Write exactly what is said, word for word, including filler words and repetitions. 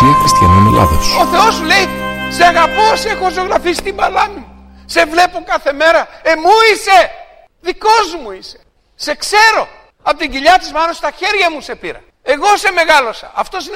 Εκκλησία Χριστιανών Ελλάδος. Ο Θεός σου λέει, σε αγαπώ, σε έχω ζωγραφίσει στην παλάμη μου. Σε βλέπω κάθε μέρα. Ε, μου είσαι. Δικός μου είσαι. Σε ξέρω. Από την κοιλιά της μάνος στα χέρια μου σε πήρα. Εγώ σε μεγάλωσα. Αυτός είναι